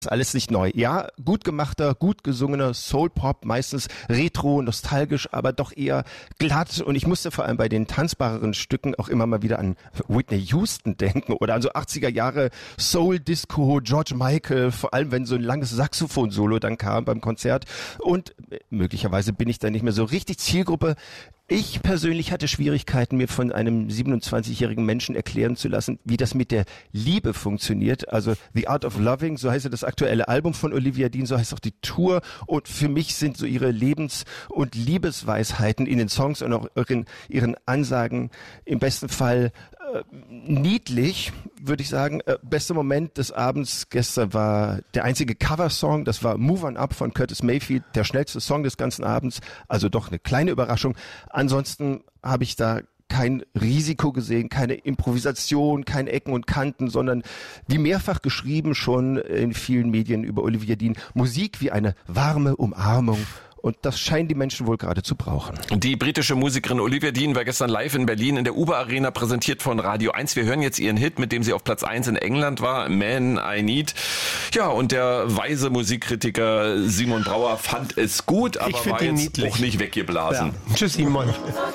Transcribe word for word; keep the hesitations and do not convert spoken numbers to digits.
Alles nicht neu. Ja, gut gemachter, gut gesungener Soul-Pop, meistens retro, nostalgisch, aber doch eher glatt. Und ich musste vor allem bei den tanzbareren Stücken auch immer mal wieder an Whitney Houston denken oder an so achtziger Jahre Soul-Disco, George Michael, vor allem wenn so ein langes Saxophon-Solo dann kam beim Konzert. Und möglicherweise bin ich da nicht mehr so richtig Zielgruppe. Ich persönlich hatte Schwierigkeiten, mir von einem siebenundzwanzigjährigen Menschen erklären zu lassen, wie das mit der Liebe funktioniert. Also The Art of Loving, so heißt ja das aktuelle Album von Olivia Dean, so heißt auch die Tour. Und für mich sind so ihre Lebens- und Liebesweisheiten in den Songs und auch in ihren Ansagen im besten Fall äh, niedlich, würde ich sagen. Äh, bester Moment des Abends gestern war der einzige Coversong, das war Move On Up von Curtis Mayfield, der schnellste Song des ganzen Abends, also doch eine kleine Überraschung. Ansonsten habe ich da kein Risiko gesehen, keine Improvisation, keine Ecken und Kanten, sondern wie mehrfach geschrieben schon in vielen Medien über Olivia Dean, Musik wie eine warme Umarmung. Und das scheinen die Menschen wohl gerade zu brauchen. Die britische Musikerin Olivia Dean war gestern live in Berlin in der Uber Arena, präsentiert von Radio eins. Wir hören jetzt ihren Hit, mit dem sie auf Platz eins in England war, Man I Need. Ja, und der weise Musikkritiker Simon Brauer fand es gut, aber war jetzt auch nicht weggeblasen. Ja. Tschüss Simon.